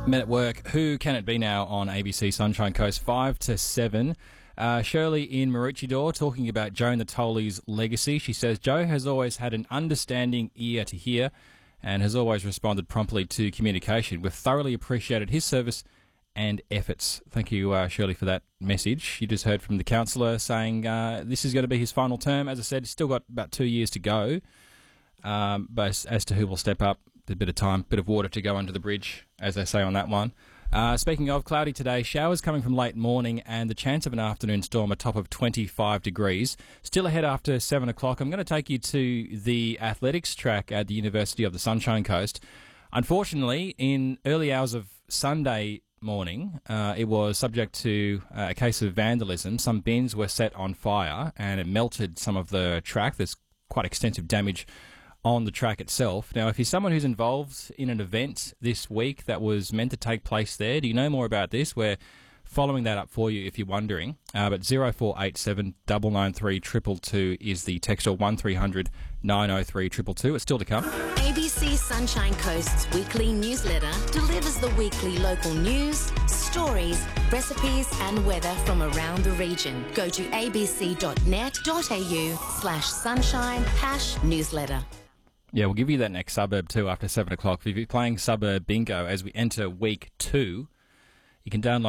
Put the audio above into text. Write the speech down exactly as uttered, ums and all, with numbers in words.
Men at Work, who can it be now on A B C Sunshine Coast, five to seven. Uh, Shirley in Maroochydore talking about Joe Natoli's legacy. She says, Joe has always had an understanding ear to hear and has always responded promptly to communication. We've thoroughly appreciated his service and efforts. Thank you, uh, Shirley, for that message. You just heard from the councillor saying uh, this is going to be his final term. As I said, he's still got about two years to go. Um, but as, as to who will step up, a bit of time, bit of water to go under the bridge, as they say on that one. Uh, speaking of, cloudy today, showers coming from late morning and the chance of an afternoon storm, a top of twenty-five degrees. Still ahead after seven o'clock. I'm going to take you to the athletics track at the University of the Sunshine Coast. Unfortunately, in early hours of Sunday morning, uh, it was subject to uh, a case of vandalism. Some bins were set on fire and it melted some of the track. There's quite extensive damage on the track itself. Now, if you're someone who's involved in an event this week that was meant to take place there, do you know more about this? We're following that up for you if you're wondering. Uh, but zero four eight seven nine nine three two two two is the text, or one three hundred nine oh three two two two. It's still to come. A B C Sunshine Coast's weekly newsletter delivers the weekly local news, stories, recipes and weather from around the region. Go to abc.net.au slash sunshine hash newsletter. Yeah, we'll give you that next suburb too after seven o'clock. If you're playing Suburb Bingo as we enter week two, you can download